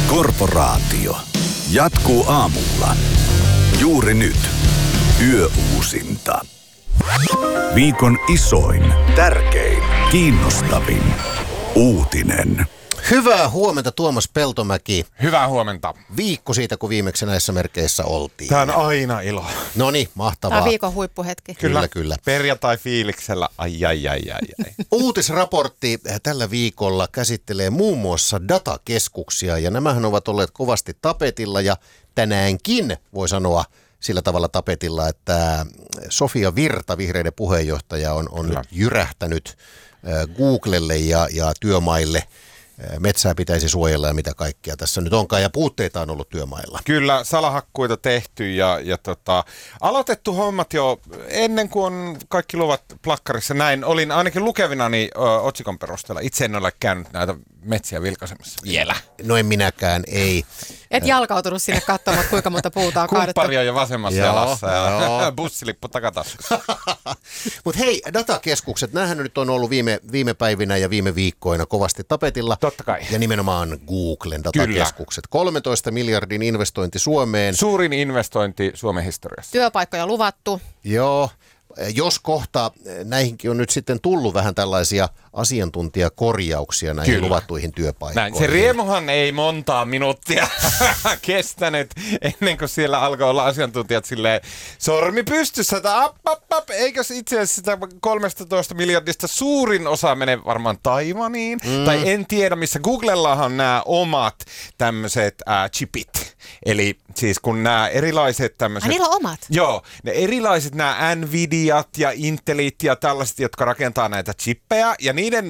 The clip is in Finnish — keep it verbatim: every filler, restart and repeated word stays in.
Korporaatio jatkuu aamulla. Juuri nyt. Yöuusinta. Viikon isoin, tärkein, kiinnostavin uutinen. Hyvää huomenta, Tuomas Peltomäki. Hyvää huomenta. Viikko siitä, kun viimeksi näissä merkeissä oltiin. Tämä on aina ilo. No niin, mahtavaa. Tämä on viikon huippuhetki. Kyllä, kyllä. Perjantai-fiiliksellä. Ai, ai, ai, ai, ai. Uutisraportti tällä viikolla käsittelee muun muassa datakeskuksia, ja nämähän ovat olleet kovasti tapetilla, ja tänäänkin voi sanoa sillä tavalla tapetilla, että Sofia Virta, vihreiden puheenjohtaja, on, on nyt jyrähtänyt Googlelle ja, ja työmaille. Metsää pitäisi suojella ja mitä kaikkea tässä nyt onkaan, ja puutteita on ollut työmailla. Kyllä, salahakkuita tehty ja, ja tota, aloitettu hommat jo ennen kuin on kaikki luvat plakkarissa. Näin olin ainakin lukevinani ö, otsikon perusteella. Itse en ole käynyt näitä metsiä vilkaisemassa vielä. No en minäkään, ei. Et jalkautunut sinne katsomaan, kuinka monta puuta on kaadettu. Kumppari on jo vasemmassa Joo, jalassa ja joo. bussilippu takataskussa. Mutta hei, datakeskukset, näähän nyt on ollut viime, viime päivinä ja viime viikkoina kovasti tapetilla. Totta kai. Ja nimenomaan Googlen datakeskukset. Kyllä. kolmentoista miljardin investointi Suomeen. Suurin investointi Suomen historiassa. Työpaikkoja luvattu. Joo. Jos kohta näihinkin on nyt sitten tullut vähän tällaisia asiantuntijakorjauksia näihin Kyllä. luvattuihin työpaikkoihin. Näin. Se riemuhan ei montaa minuuttia kestänyt ennen kuin siellä alkoi olla asiantuntijat silleen sormi pystyssä, että ap, ap, ap. Eikös itse asiassa sitä kolmetoista miljardista suurin osa menee varmaan Taivaniin, mm. tai en tiedä missä. Googlellahan on nämä omat tämmöiset äh, chipit. Eli siis kun nämä erilaiset tämmöiset... Ai, niillä on omat? Joo, ne erilaiset nämä Nvidiat ja Intelit ja tällaiset, jotka rakentaa näitä chippejä, ja niiden